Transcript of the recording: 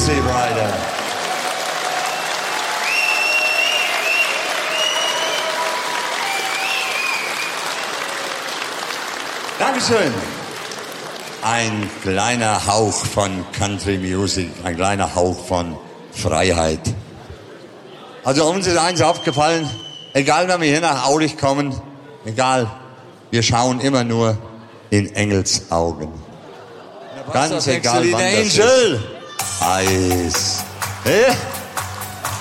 Easy Rider. Dankeschön. Ein kleiner Hauch von Country Music, ein kleiner Hauch von Freiheit. Also uns ist eins aufgefallen, egal wenn wir hier nach Aulich kommen, egal, wir schauen immer nur in Engels Augen. Ganz egal wann das ist. Angel! Eis. Ja.